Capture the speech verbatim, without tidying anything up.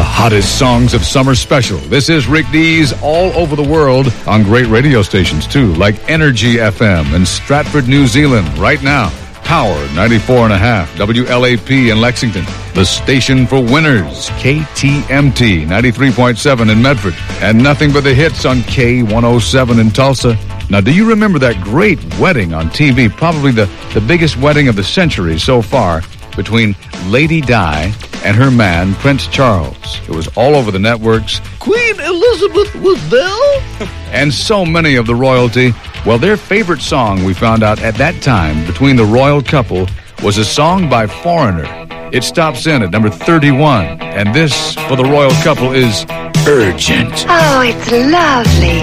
hottest songs of summer special. This is Rick Dees all over the world on great radio stations, too, like Energy F M in Stratford, New Zealand, right now. Power ninety-four and a half, W L A P in Lexington. The station for winners, K T M T ninety-three point seven in Medford. And nothing but the hits on K one oh seven in Tulsa. Now, do you remember that great wedding on T V? Probably the, the biggest wedding of the century so far, between Lady Di and her man, Prince Charles. It was all over the networks. Queen Elizabeth was there? And so many of the royalty. Well, their favorite song, we found out at that time, between the royal couple, was a song by Foreigner. It stops in at number thirty-one. And this, for the royal couple, is Urgent. Oh, it's lovely.